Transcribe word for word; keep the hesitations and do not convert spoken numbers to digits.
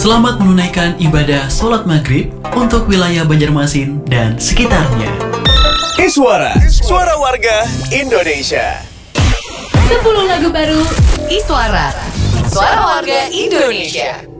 Selamat menunaikan ibadah sholat maghrib untuk wilayah Banjarmasin dan sekitarnya. Iswara, suara warga Indonesia. sepuluh lagu baru Iswara, suara warga Indonesia.